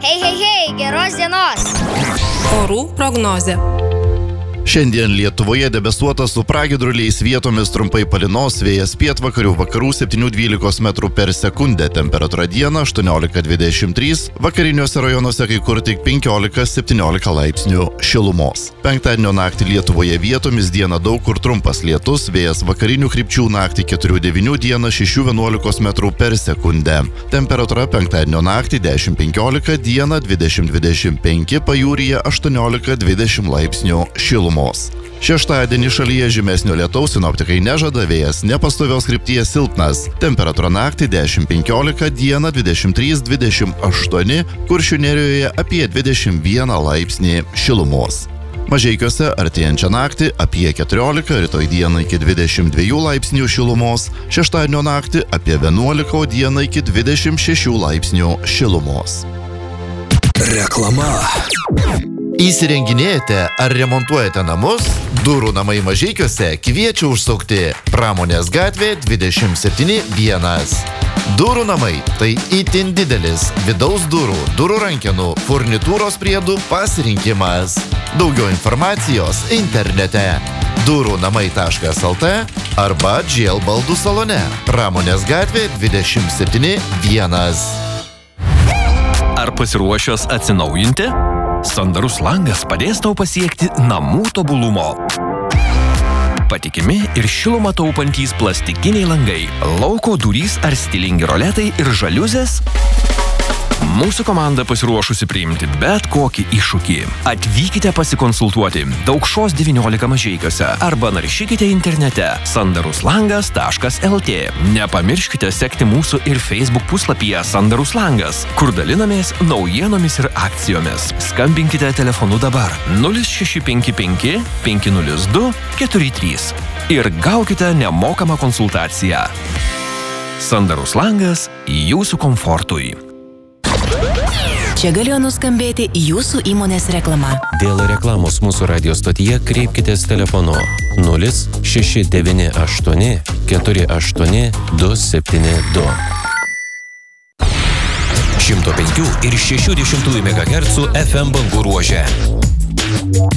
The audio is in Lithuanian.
Hei, geros dienos. Orų prognozė. Šiandien Lietuvoje debesuota su pragiedruliais, vietomis trumpai palynos, vėjas pietvakarių vakarų 7–12 metrų per sekundę, temperatūra dieną 18–23, vakariniuose rajonuose kai kur tik 15–17 laipsnių šilumos. Penktadienio naktį Lietuvoje vietomis dieną daug kur trumpas lietus, vėjas vakarinių krypčių naktį 4–9, dieną 6–11 metrų per sekundę. Temperatūra penktadienio naktį 10–15, dieną 20–25, pajūryje 18–20 laipsnių šilumos. Šeštadienį šalyje žymesnio lietaus sinoptikai nežada, vėjas nepastovios krypties silpnas. Temperatūra naktį 10–15, dieną 23–28, Kuršių nerijoje apie 21 laipsnį šilumos. Mažeikiuose artėjančią naktį apie 14, rytoj dieną iki 22 laipsnių šilumos, šeštadienio naktį apie 11, dieną iki 26 laipsnių šilumos. Reklama. Įsirenginėjate ar remontuojate namus? Durų namai Mažeikiuose kviečia užsukti Pramonės gatvė 27–1. Durų namai – tai itin didelis vidaus durų, durų rankenų, furnitūros priedų pasirinkimas. Daugiau informacijos internete durunamai.lt arba GL baldų salone Pramonės gatvė 27–1. Ar pasiruošęs atsinaujinti? Sandarus langas padės tau pasiekti namų tobulumo. Patikimi ir šilumą taupantys plastikiniai langai, lauko durys ar stilingi roletai ir žaliuzės? Mūsų komanda pasiruošusi priimti bet kokį iššūkį. Atvykite pasikonsultuoti Daukšos 19 Mažeikiuose arba naršykite internete sandaruslangas.lt. Nepamirškite sekti mūsų ir Facebook puslapyje Sandarus langas, kur dalinamės naujienomis ir akcijomis. Skambinkite telefonu dabar 0655 502 43 ir gaukite nemokamą konsultaciją. Sandarus langas jūsų komfortui. Čia galėjo nuskambėti jūsų įmonės reklama. Dėl reklamos mūsų radio stotyje kreipkitės telefonu 0698 48 272. 105 ir 60 MHz FM bangų ruože.